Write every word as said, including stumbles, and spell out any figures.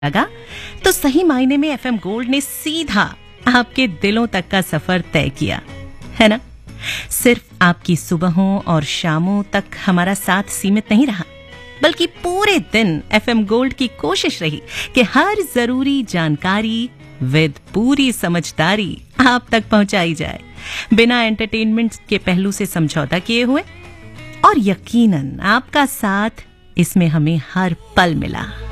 लगा तो सही मायने में एफएम गोल्ड ने सीधा आपके दिलों तक का सफर तय किया, है ना। सिर्फ आपकी सुबहों और शामों तक हमारा साथ सीमित नहीं रहा, बल्कि पूरे दिन एफएम गोल्ड की कोशिश रही कि हर जरूरी जानकारी विद पूरी समझदारी आप तक पहुंचाई जाए, बिना एंटरटेनमेंट के पहलू से समझौता किए हुए। और यकीनन आपका साथ इसमें हमें हर पल मिला।